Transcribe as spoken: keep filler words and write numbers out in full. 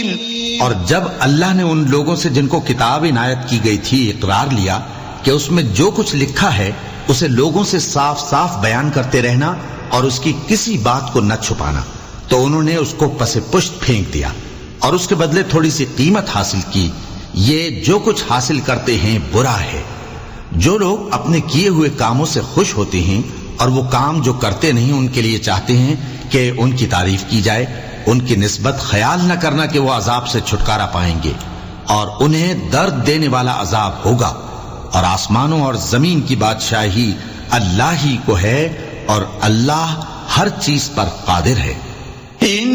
और जब अल्लाह ने उन लोगों से जिनको किताब इनायत की गई थी इकरार लिया कि उसमें जो कुछ लिखा है उसे लोगों से साफ साफ बयान करते रहना और उसकी किसी बात को न छुपाना, तो उन्होंने उसको पसे पुष्ट फेंक दिया और उसके बदले थोड़ी सी कीमत हासिल की। ये जो कुछ हासिल करते हैं बुरा है। जो लोग अपने किए हुए कामों से खुश होते हैं और वो काम जो करते नहीं उनके लिए चाहते हैं कि उनकी तारीफ की जाए, उनकी निस्बत ख्याल न करना कि वो अजाब से छुटकारा पाएंगे और उन्हें दर्द देने वाला अजाब होगा। और आसमानों और जमीन की बादशाही अल्लाह ही को है और अल्लाह हर चीज पर कादिर है।